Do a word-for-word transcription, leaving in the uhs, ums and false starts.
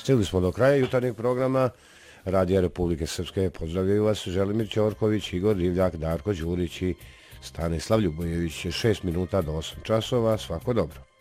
Stigli smo do kraja jutarnjeg programa Radija Republike Srpske. Pozdravljaju vas Želimir Ćorković, Igor Divljak, Darko Đurić i Stanislav Ljubojević. Šest minuta do osam časova. Svako dobro.